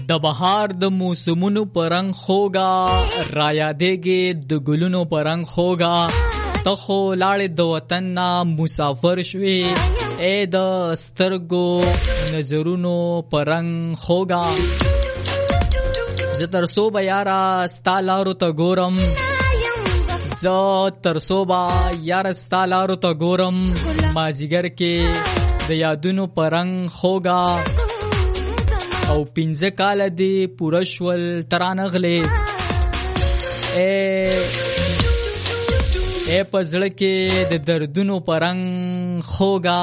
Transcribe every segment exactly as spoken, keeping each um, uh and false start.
د بهار د موسمونو پرنګ خوګا را یادېږي د ګلونو پرنګ خوګا ته خو لاړې د وطن نه مسافر شوې اے د سترګو نظرونو پرنګ خوګا زه تر سو به یاره ستا لارو ته ګورم زه تر سو به یاره ستا لارو ته ګورم مازیګر کې د یادونو پرنګ خوګا او پنځه کال دی پوره شول ترانغلې اے اے پزړه کې د دردونو پرنګ خوګا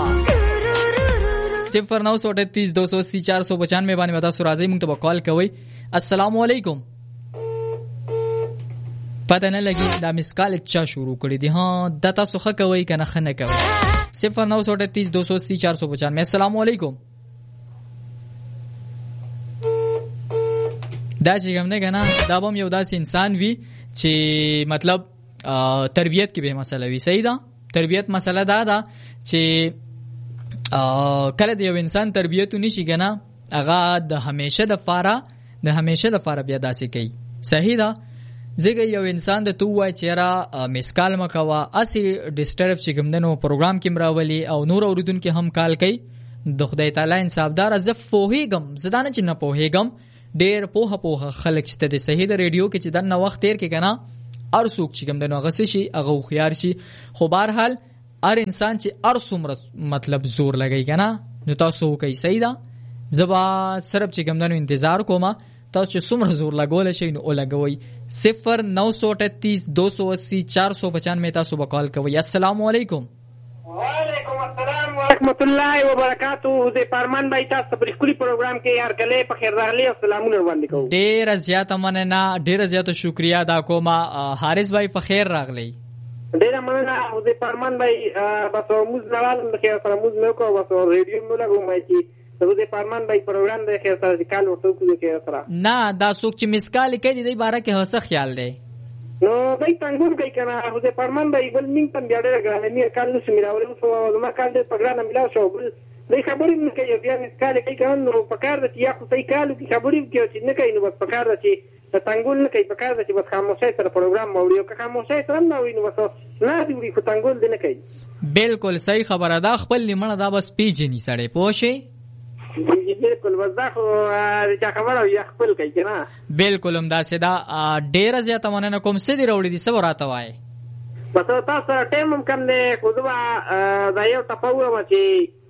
صفر نو سو اٹھتیس دو سو اسی چار سو پچانوے باندې ودا سو راځي موږ ته کال کوي. السلام علیکم. پته نه لګي دا مسکال چا شروع کړی دی ها د تاسو خه کوي کنه خنه کوي. صفر نو سو اٹھتیس دو سو اسی چار سو پچانوے. السلام علیکم. دا چې کوم نه کنه دا بم یو داس انسان وی چې مطلب تربیت کې به مسله وی. صحیح ده. تربیت مسله دا ده چې کله د یو انسان تربیت نشي کنه هغه د همیشه د فاره د همیشه د فاره بیا داسې کوي. صحیح ده. زګي یو انسان د تو وای چیرې مسکال مکوا اسی ډیسټرب چې کوم دنو پروګرام کې مراولي او نور اوریدونکو هم کال کوي. د خدای تعالی انصافدار از فوهیګم زدانه چې نه پوهیګم ډیر پوهه پوهه خلک چې د صحیح د ریډیو کې چې د نو وخت تیر کې کنه ار څوک چې کوم دنو غسی شي هغه خيار شي. خو بهر حال ار انسان چې ار څومره مطلب زور لګی کنه نو تاسو کوي. صحیح ده. زبا صرف چې کوم دنو انتظار کوم تاسو چې څومره زور لګول شي نو لګوي. صفر نو سو اٹھتیس دو سو اسی چار سو پچانوے تاسو به کال کوي. السلام علیکم. وعلیکم السلام ورحمۃ اللہ وبرکاتہ. د پارمان بھائی تاسو په خپل پروګرام کې یار کله په خیر راغلی او سلامونه باندې کوم. ډیر زیاته مننه ډیر زیاته شکریا دا کوم. حارث بھائی په خیر راغلی. ډیر مننه او د پارمان بھائی بس موږ نوال خیر سره موږ نو کو بس ریډیو نو لګو مې چې د پارمان بھائی پروګرام د خیر سره کال ورته کوو کې سره نه دا څوک چې مسکال کوي د باره کې هوسه خیال دی نو دای څنګه کوي کنه د پارمان بھائی بل مين تم بیا ډېر غاړه کال نو سمراول نو ما کال د پروګرام ملاو شو بل دای خبرې نه کوي بیا مسکال کوي کنه نو پکار د یا خو صحیح کال کی خبرې کوي چې نه کوي نو بس پکار د چې تنګول نه کوي پکار د چې بس خاموشي سره پروګرام موړي که خاموشي سره نه وي نو بس نه دی وی تنګول دی نه کوي. بالکل صحیح خبره ده. خپل لمنه دا بس پیجنی سړی پوښي. بالکل وځه خو چې خبره یا خپل کوي کنه. بالکل هم دا سدا ډیر زیاته مننه کوم سدي وروړي دي سو راته وای. بس تاسو ټیم هم کم نه خودوا دا یو تاسو ما چې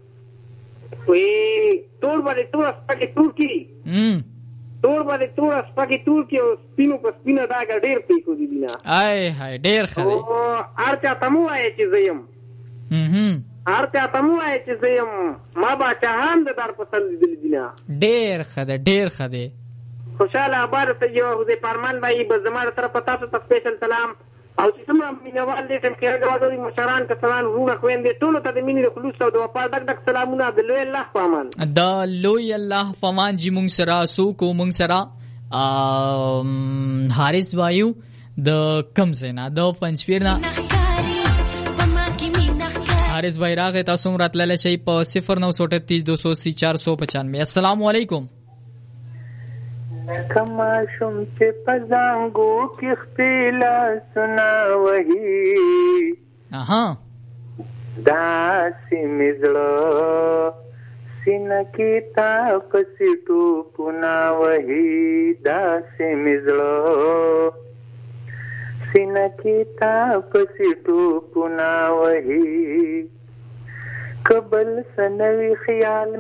وی ټول باندې ټول سپکه تورکی ام ټول باندې ټول سپکه تورکی او سپینو په سپینه دا ډیر پیکو دي نه. آی هاي ډیر خدای او ارته تمو وای چې زیم هم ارته تمو وای چې زیم ما با چاهم د در پسند دي نه. ډیر خدای ډیر خدای خوشاله آباد ته یو د پارمان بھائی به زموږ طرف تاسو ته سپیشل سلام او چې څومره مینوال دي تم کې راغلي مشران کسان روغه خويندې ټول ته د مینې د خلوص او د وفا ډک ډک سلامونه د لوی الله پامان د لوی الله پامان جی مونږ سره سو کو مونږ سره حارث وایو د کم زینا د پنځپیرنا حارث بھائی راغه تاسو راتلل شي په صفر نو سو اٹھتیس دو سو اسی چار سو پچانوے. السلام علیکم. کما شم چې پزانګو کې خپل سنا وਹੀ اها دا سیمزړه سین کې تا پسټو پنا وਹੀ دا سیمزړه سین کې تا پسټو پنا وਹੀ قبل سنوي خیال